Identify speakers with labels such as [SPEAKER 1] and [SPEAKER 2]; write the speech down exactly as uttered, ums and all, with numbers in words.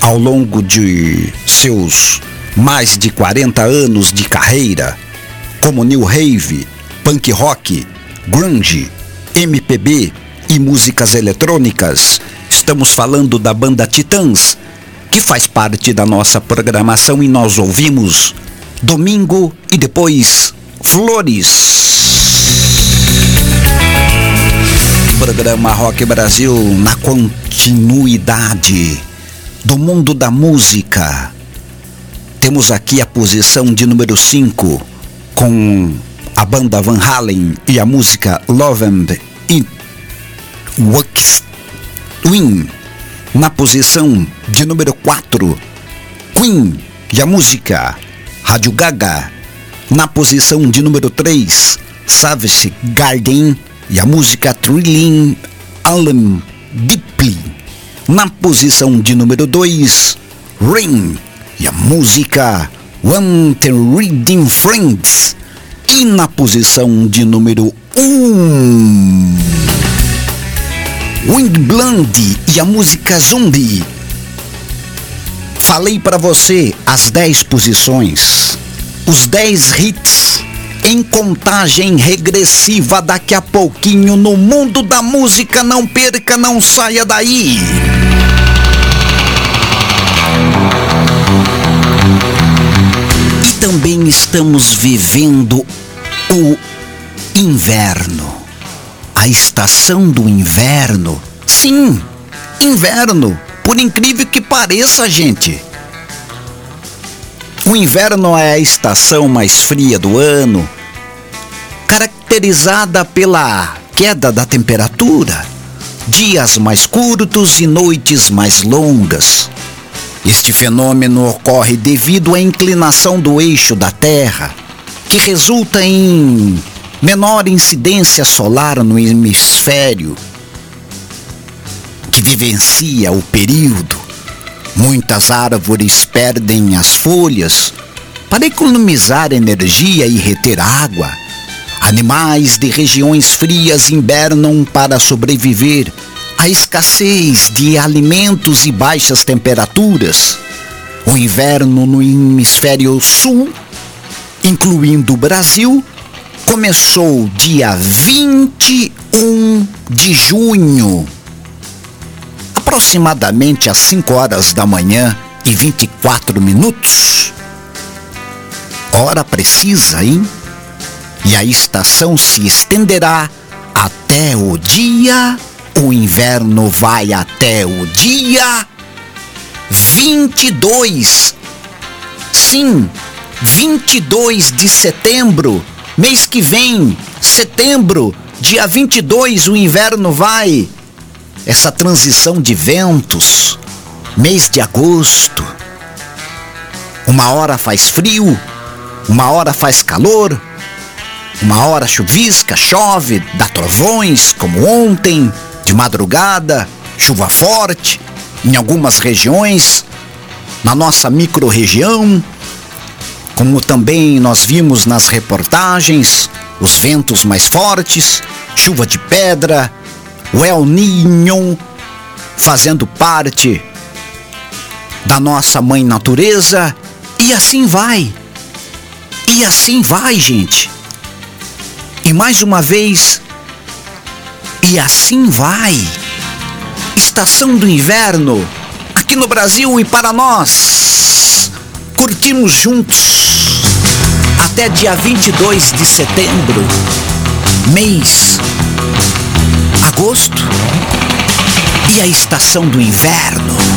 [SPEAKER 1] Ao longo de seus mais de quarenta anos de carreira, como New Wave, Punk Rock, Grunge, M P B e músicas eletrônicas, estamos falando da banda Titãs, que faz parte da nossa programação, e nós ouvimos Domingo e depois Flores. Programa Rock Brasil na continuidade do mundo da música. Temos aqui a posição de número cinco com a banda Van Halen e a música Love and It Works Twin. Na posição de número quatro, Queen e a música Radio Gaga. Na posição de número três, Savage Garden e a música Thrilling Allen Deeply. Na posição de número dois, Rain e a música One the Reading Friends. E na posição de número um, Windblood e a música Zombie. Falei para você as dez posições, os dez hits em contagem regressiva daqui a pouquinho no mundo da música. Não perca, não saia daí. E também estamos vivendo o inverno, a estação do inverno. Sim, inverno, por incrível que pareça, gente. O inverno é a estação mais fria do ano, caracterizada pela queda da temperatura, dias mais curtos e noites mais longas. Este fenômeno ocorre devido à inclinação do eixo da Terra, que resulta em menor incidência solar no hemisfério que vivencia o período. Muitas árvores perdem as folhas para economizar energia e reter água. Animais de regiões frias hibernam para sobreviver à escassez de alimentos e baixas temperaturas. O inverno no hemisfério sul, incluindo o Brasil, começou dia vinte e um de junho. Aproximadamente às cinco horas da manhã e vinte e quatro minutos. Hora precisa, hein? E a estação se estenderá até o dia. O inverno vai até o dia vinte e dois. Sim, vinte e dois de setembro. Mês que vem, setembro, dia vinte e dois, o inverno vai. Essa transição de ventos, mês de agosto, uma hora faz frio, uma hora faz calor, uma hora chuvisca, chove, dá trovões, como ontem, de madrugada, chuva forte, em algumas regiões, na nossa micro-região, como também nós vimos nas reportagens, os ventos mais fortes, chuva de pedra, o El Niño fazendo parte da nossa mãe natureza, e assim vai, e assim vai, gente, e mais uma vez, e assim vai, estação do inverno, aqui no Brasil e para nós, curtimos juntos, até dia vinte e dois de setembro, mês agosto, e a estação do inverno.